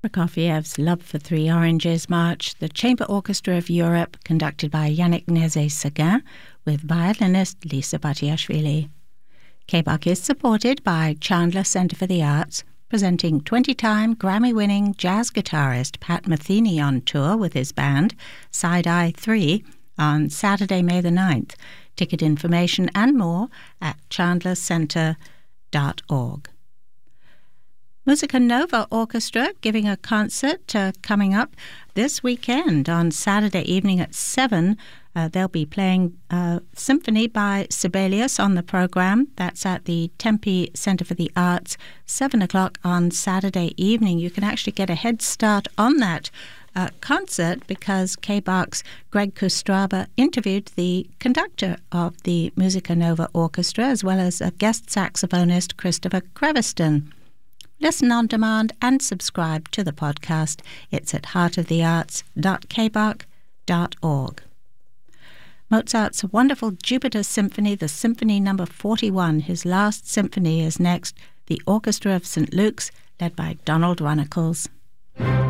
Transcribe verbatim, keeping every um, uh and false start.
Prokofiev's Love for Three Oranges March, the Chamber Orchestra of Europe, conducted by Yannick Nézet-Séguin, with violinist Lisa Batiashvili. K B A C is supported by Chandler Center for the Arts, presenting twenty-time Grammy-winning jazz guitarist Pat Metheny on tour with his band, Side Eye three, on Saturday, May the ninth. Ticket information and more at chandler center dot org. Musica Nova Orchestra giving a concert uh, coming up this weekend on Saturday evening at seven. Uh, they'll be playing uh, Symphony by Sibelius on the program. That's at the Tempe Center for the Arts, seven o'clock on Saturday evening. You can actually get a head start on that uh, concert because K B A C's Greg Kustraba interviewed the conductor of the Musica Nova Orchestra as well as a guest saxophonist, Christopher Creviston. Listen on demand and subscribe to the podcast. It's at heart of the arts dot k b a c dot org. Mozart's wonderful Jupiter Symphony, the Symphony number forty-one, his last symphony, is next. The Orchestra of Saint Luke's, led by Donald Runnicles.